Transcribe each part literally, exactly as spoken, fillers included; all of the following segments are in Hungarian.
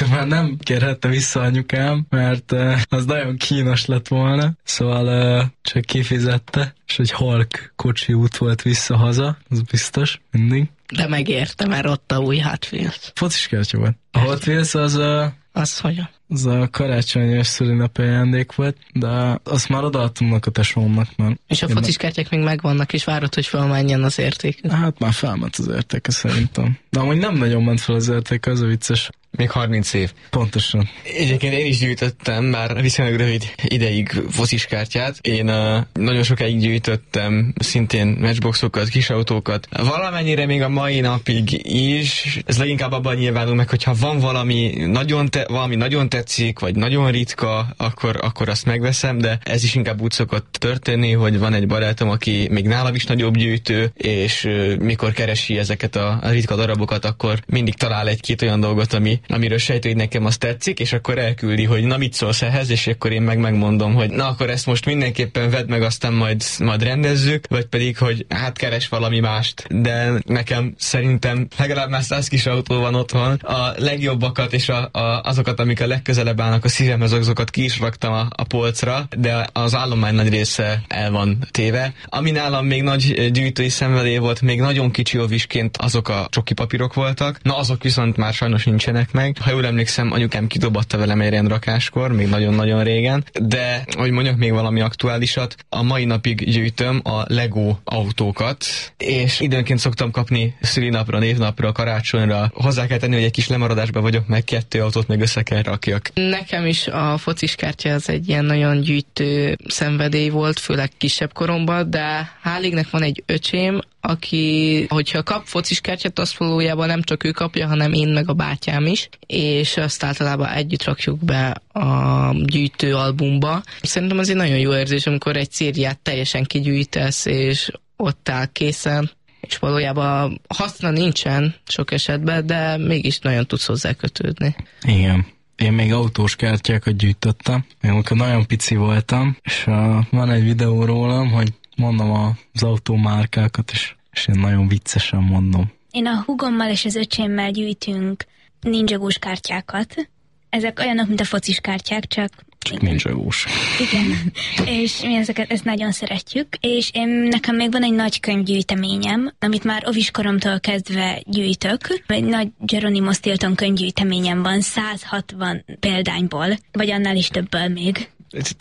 már nem kérhette vissza anyukám, mert uh, az nagyon kínos lett volna, szóval uh, csak kifizette, és egy Hulk kocsi út volt vissza-haza, az biztos, mindig. De megérte, mert ott a új Hot Wheels. Fociskártya volt. A Hot Wheels az a... Az hogyan? Az a karácsonyi szülinapi ajándék volt, de azt már odaadtam a tesómnak. Mert és a fociskártyák még megvannak, és várod, hogy felmenjen az érték. Hát már felment az értéke szerintem. De amúgy nem nagyon ment fel az értéke, az a vicces. Még harminc év. Pontosan. Egyébként én is gyűjtöttem már viszonylag rövid ideig fociskártyát. Én uh, nagyon sokáig gyűjtöttem szintén matchboxokat, kisautókat. Valamennyire még a mai napig is. Ez leginkább abban nyilvánul meg, hogyha van valami nagyon, te- valami nagyon tetszik, vagy nagyon ritka, akkor, akkor azt megveszem, de ez is inkább úgy szokott történni, hogy van egy barátom, aki még nálam is nagyobb gyűjtő, és uh, mikor keresi ezeket a, a ritka darabokat, akkor mindig talál egy-két olyan dolgot, ami amiről sejtő, hogy nekem az tetszik, és akkor elküldi, hogy na mit szólsz ehhez, és akkor én meg megmondom, hogy na akkor ezt most mindenképpen vedd meg, aztán majd, majd rendezzük, vagy pedig, hogy hát keres valami mást. De nekem szerintem legalább már száz kis autó van otthon. A legjobbakat és a, a, azokat, amik a legközelebb állnak a szívemhez, azokat ki is raktam a, a polcra, de az állomány nagy része el van téve. Ami nálam még nagy gyűjtői szenvedély volt, még nagyon kicsi ovisként azok a csoki papírok voltak. Na azok viszont már sajnos nincsenek meg. Ha jól emlékszem, anyukám kidobatta velem egy rakáskor, még nagyon-nagyon régen, de hogy mondjak még valami aktuálisat, a mai napig gyűjtöm a Lego autókat, és időnként szoktam kapni szülinapra, névnapra, karácsonyra. Hozzá kell tenni, hogy egy kis lemaradásban vagyok, meg kettő autót meg össze kell rakjak. Nekem is a fociskártya az egy ilyen nagyon gyűjtő szenvedély volt, főleg kisebb koromban, de hál' van egy öcsém, aki, hogyha kap fociskártyát, azt valójában nem csak ő kapja, hanem én meg a bátyám is, és azt általában együtt rakjuk be a gyűjtőalbumba. Szerintem az egy nagyon jó érzés, amikor egy szériát teljesen kigyűjtesz, és ott áll készen, és valójában haszna nincsen sok esetben, de mégis nagyon tudsz hozzá kötődni. Igen. Én még autós kártyákat gyűjtöttem, még amikor nagyon pici voltam, és uh, van egy videó rólam, hogy mondom az autómárkákat, és, és én nagyon viccesen mondom. Én a húgommal és az öcsémmel gyűjtünk ninjagós kártyákat. Ezek olyanok, mint a focis kártyák, csak... Csak ninjagós. Igen, és mi ezeket ezt nagyon szeretjük, és én, nekem még van egy nagy könyvgyűjteményem, amit már oviskoromtól kezdve gyűjtök. Egy nagy Geronimo Stilton könyvgyűjteményem van, száz hatvan példányból, vagy annál is többből még.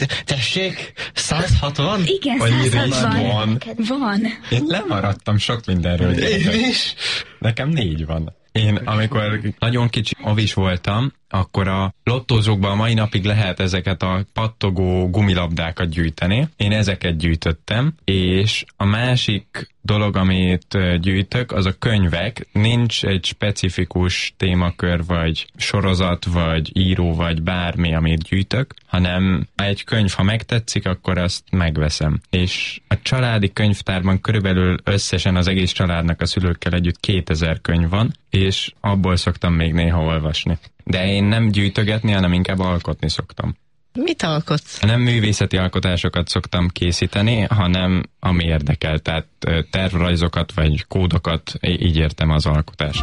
Tessék? száz hatvan? Igen, száz hatvan. Van. van. Én lemaradtam sok mindenről. Én is. Nekem négy van. Én, amikor nagyon kicsi ovis voltam, akkor a lottózókban a mai napig lehet ezeket a pattogó gumilabdákat gyűjteni. Én ezeket gyűjtöttem, és a másik dolog, amit gyűjtök, az a könyvek. Nincs egy specifikus témakör, vagy sorozat, vagy író, vagy bármi, amit gyűjtök, hanem egy könyv, ha megtetszik, akkor azt megveszem. És a családi könyvtárban körülbelül összesen az egész családnak a szülőkkel együtt kétezer könyv van, és abból szoktam még néha olvasni. De én nem gyűjtögetni, hanem inkább alkotni szoktam. Mit alkotsz? Nem művészeti alkotásokat szoktam készíteni, hanem ami érdekel, tehát tervrajzokat vagy kódokat, így értem az alkotást.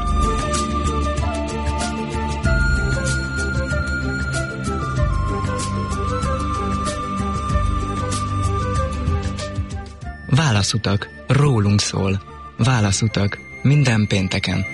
Válaszutak. Rólunk szól. Válaszutak. Minden pénteken.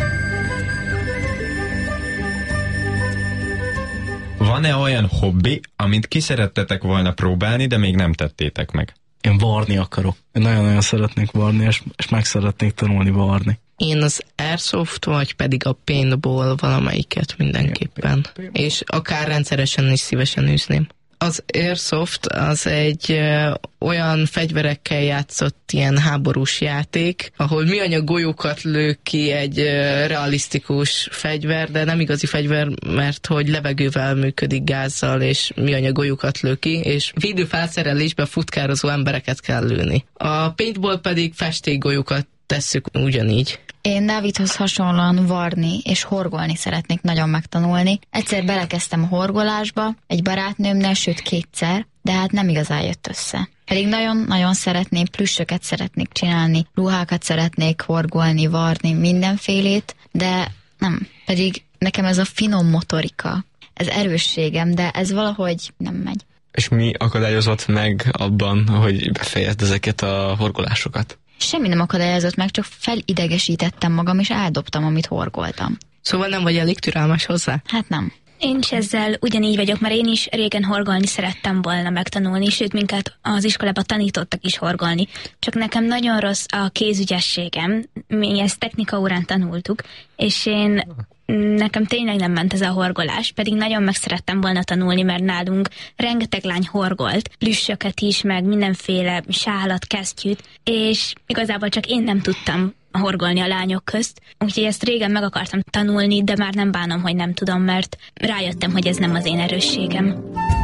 Van-e olyan hobbi, amit ki szerettetek volna próbálni, de még nem tettétek meg? Én varni akarok. Én nagyon-nagyon szeretnék varni, és, és meg szeretnék tanulni varni. Én az Airsoft, vagy pedig a Paintball valamelyiket mindenképpen. És akár rendszeresen is szívesen űzném. Az Airsoft az egy ö, olyan fegyverekkel játszott ilyen háborús játék, ahol műanyag golyókat lő ki egy ö, realisztikus fegyver, de nem igazi fegyver, mert hogy levegővel működik, gázzal, és műanyag golyókat lő ki, és védőfelszerelésbe futkározó embereket kell lőni. A Paintball pedig festékgolyókat tesszük ugyanígy. Én Dávidhoz hasonlóan varni és horgolni szeretnék nagyon megtanulni. Egyszer belekezdtem a horgolásba, egy barátnőmnél, sőt kétszer, de hát nem igazán jött össze. Pedig nagyon-nagyon szeretném, plüssöket szeretnék csinálni, ruhákat szeretnék horgolni, varni, mindenfélét, de nem. Pedig nekem ez a finom motorika, ez erősségem, de ez valahogy nem megy. És mi akadályozott meg abban, hogy befejezd ezeket a horgolásokat? Semmi nem akadályozott meg, csak felidegesítettem magam, és eldobtam, amit horgoltam. Szóval nem vagy elég türelmes hozzá? Hát nem. Én is ezzel ugyanígy vagyok, mert én is régen horgolni szerettem volna megtanulni, sőt, minket az iskolában tanítottak is horgolni. Csak nekem nagyon rossz a kézügyességem, mi ezt technikaórán tanultuk, és én nekem tényleg nem ment ez a horgolás, pedig nagyon meg szerettem volna tanulni, mert nálunk rengeteg lány horgolt, plüssöket is, meg mindenféle sálat, kesztyűt, és igazából csak én nem tudtam horgolni a lányok közt, úgyhogy ezt régen meg akartam tanulni, de már nem bánom, hogy nem tudom, mert rájöttem, hogy ez nem az én erősségem.